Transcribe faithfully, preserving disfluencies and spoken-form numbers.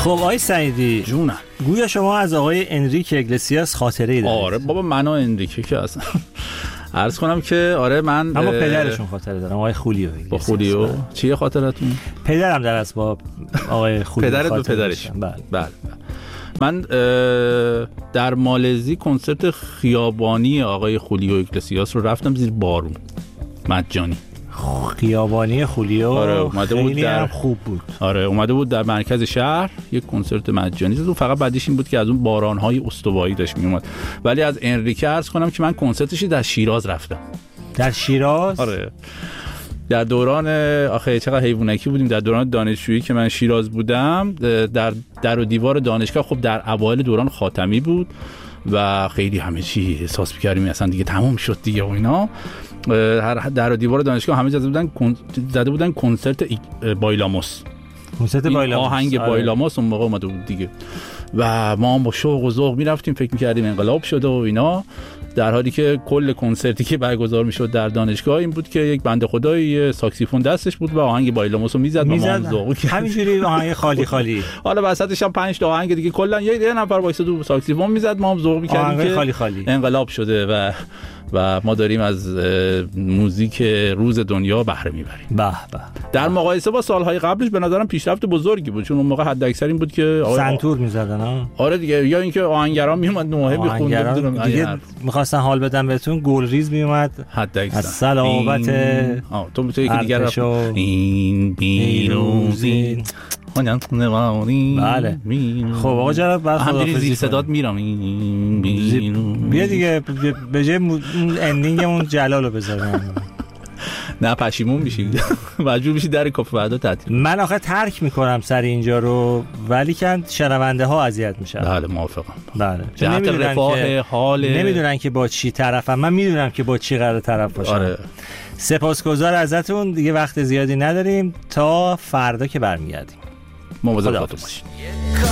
خب آقای سعیدی جونم، گویا شما از آقای انریک اگلسیاس خاطره ای دارید؟ آره بابا، من و انریکه که اصلا عرض کنم که آره من اما پدرشون خاطره دارم، آقای خولیو. با خولیو چیه خاطرتون؟ پدرم در اسباب آقای خولیو. پدرت و پدرش؟ بله بله. من در مالزی کنسرت خیابانی آقای خولیو اگلسیاس رو رفتم زیر بارون مجانی. خیابانی خولیو. آره اومده بود در خوب بود. آره اومده بود در مرکز شهر یک کنسرت مجانی زد و فقط بعدش این بود که از اون باران‌های استوایی داشت میومد. ولی از انریکه عرض کنم که من کنسرتش در شیراز رفتم. در شیراز؟ آره در دوران آخه چقدر حیوانکی بودیم، در دوران دانشجویی که من شیراز بودم، در در و دیوار دانشگاه، خب در اوایل دوران خاتمی بود و خیلی همه چی احساس می‌کردیم اصلا دیگه تمام شد دیگه و اینا. در و دیوار دانشگاه همه زده بودن زده بودن کنسرت بایلاموس. کنسرت بایلاموس، آهنگ آره. بایلاموس اون موقع اومده بود دیگه و ما هم با شوق و ذوق میرفتیم، فکر می‌کردیم انقلاب شده و اینا، در حالی که کل کنسرتی که برگزار میشد در دانشگاه این بود که یک بنده خدایی ساکسیفون دستش بود و آهنگ بایلاموس رو میزد و ما هم ذوق کردیم همینجوری آهنگ خالی خالی. حالا وسطش هم پنج تا آهنگ دیگه، کلا یه نفر وایساد و ساکسیفون میزد، ما هم ذوق می‌کردیم که خالی خالی. انقلاب شده و و ما داریم از موزیک روز دنیا بهره میبریم. به به. در مقایسه با سالهای قبلش به نظرم پیشرفت بزرگی بود، چون اون موقع حد اکثر این بود که سنتور میزدن ها. آره دیگه، یا اینکه آهنگران میومد نوحه میخوند دیگه، میخواستن حال بدن بهتون، گلریز میومد حد اکثر از صلابت آه تو میتونی که دیگه رفت این بیروزی بله. خب آقا جناب بعد همینجوری زیر صدات میرم بیا دیگه به جای اندینگمون جلالو بذارم. نه پشیمون میشی، مجبور میشی در کافه بعدا تعطیل. من آخه ترک میکنم سر اینجا رو، ولی که شنونده ها اذیت میشن. بله موافقم. بله جهت رفاه حال نمیدونن که با چی طرفم، من میدونم که با چی قرار طرف باشم. آره. سپاسگزار ازتون، دیگه وقت زیادی نداریم تا فردا که برمیگردیم. مواظب خودتون باشید.